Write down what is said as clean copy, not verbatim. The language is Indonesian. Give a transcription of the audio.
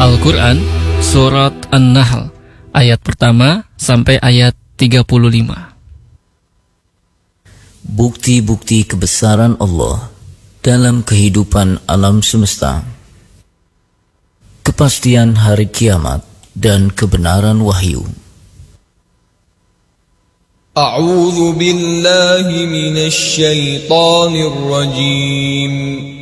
Al-Quran, Surat An-Nahl, ayat pertama sampai ayat 35. Bukti-bukti kebesaran Allah dalam kehidupan alam semesta, kepastian hari kiamat dan kebenaran wahyu. A'udzu billahi minasy syaithanir rajim.